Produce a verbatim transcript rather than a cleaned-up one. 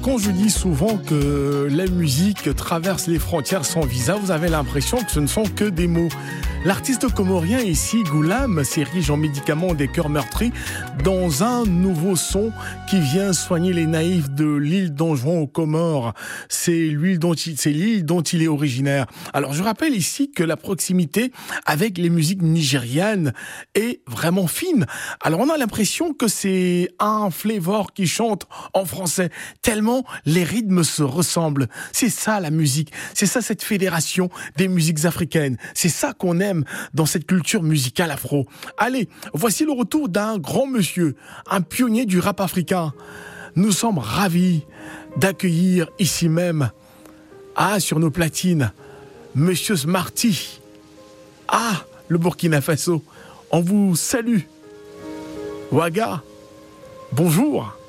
quand je dis souvent que la musique traverse les frontières sans visa, vous avez l'impression que ce ne sont que des mots. L'artiste comorien ici, Goulam, s'érige en médicament des cœurs meurtris dans un nouveau son qui vient soigner les naïfs de l'île d'Anjouan aux Comores. C'est l'île dont il, c'est l'île dont il est originaire. Alors je rappelle ici que la proximité avec les musiques nigérianes est vraiment fine. Alors on a l'impression que c'est un flavor qui chante en français, tellement les rythmes se ressemblent. C'est ça la musique, c'est ça cette fédération des musiques africaines, c'est ça qu'on aime dans cette culture musicale afro. Allez, voici le retour d'un grand monsieur, un pionnier du rap africain. Nous sommes ravis d'accueillir ici même, ah, sur nos platines, Monsieur Smarty. Ah, le Burkina Faso, on vous salue. Ouaga, bonjour.